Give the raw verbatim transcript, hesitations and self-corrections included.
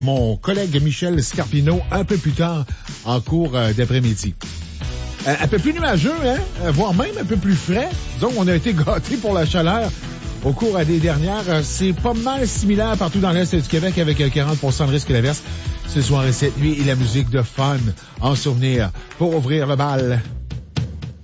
mon collègue Michel Scarpino un peu plus tard en cours euh, d'après-midi. Euh, un peu plus nuageux, hein? Euh, voire même un peu plus frais. Disons qu'on a été gâtés pour la chaleur au cours euh, des dernières. Euh, c'est pas mal similaire partout dans l'Est du Québec avec euh, quarante pour cent de risque d'averse ce soir et cette nuit et la musique de fun en souvenir pour ouvrir le bal.